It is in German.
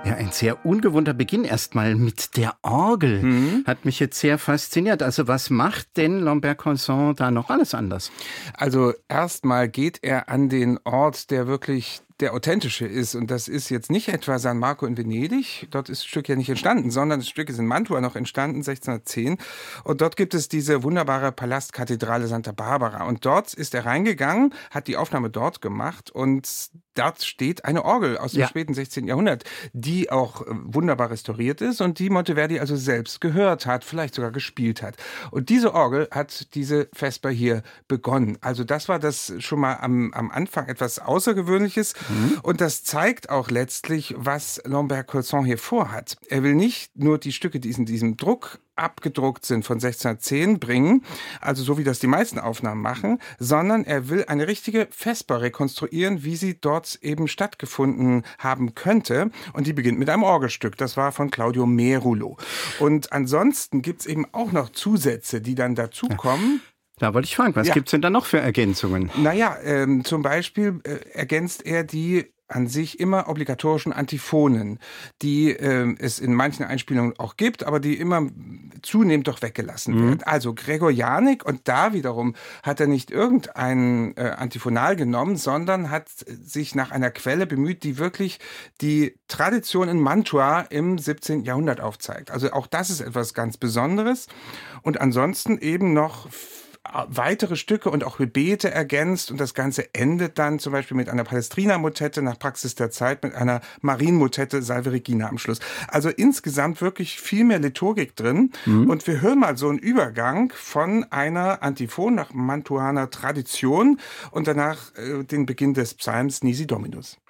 Ja, ein sehr ungewohnter Beginn erstmal mit der Orgel. Hat mich jetzt sehr fasziniert. Also was macht denn Lambert-Consent da noch alles anders? Also erstmal geht er an den Ort, der wirklich der authentische ist. Und das ist jetzt nicht etwa San Marco in Venedig. Dort ist das Stück ja nicht entstanden, sondern das Stück ist in Mantua noch entstanden, 1610. Und dort gibt es diese wunderbare Palastkathedrale Santa Barbara. Und dort ist er reingegangen, hat die Aufnahme dort gemacht und dort steht eine Orgel aus dem späten 16. Jahrhundert, die auch wunderbar restauriert ist und die Monteverdi also selbst gehört hat, vielleicht sogar gespielt hat. Und diese Orgel hat diese Vesper hier begonnen. Also das war das schon mal am Anfang etwas Außergewöhnliches. Und das zeigt auch letztlich, was Lambert-Consent hier vorhat. Er will nicht nur die Stücke, die in diesem Druck abgedruckt sind von 1610 bringen, also so wie das die meisten Aufnahmen machen, sondern er will eine richtige Vesper rekonstruieren, wie sie dort eben stattgefunden haben könnte. Und die beginnt mit einem Orgelstück. Das war von Claudio Merulo. Und ansonsten gibt's eben auch noch Zusätze, die dann dazukommen. Da wollte ich fragen, was gibt's denn da noch für Ergänzungen? Naja, zum Beispiel ergänzt er die an sich immer obligatorischen Antiphonen, die es in manchen Einspielungen auch gibt, aber die immer zunehmend doch weggelassen werden. Also Gregorianik, und da wiederum hat er nicht irgendein Antiphonal genommen, sondern hat sich nach einer Quelle bemüht, die wirklich die Tradition in Mantua im 17. Jahrhundert aufzeigt. Also auch das ist etwas ganz Besonderes. Und ansonsten eben noch weitere Stücke und auch Gebete ergänzt, und das Ganze endet dann zum Beispiel mit einer Palestrina-Motette nach Praxis der Zeit, mit einer Marienmotette Salve Regina am Schluss. Also insgesamt wirklich viel mehr Liturgik drin. Und wir hören mal so einen Übergang von einer Antiphon nach Mantuaner Tradition und danach den Beginn des Psalms Nisi Dominus.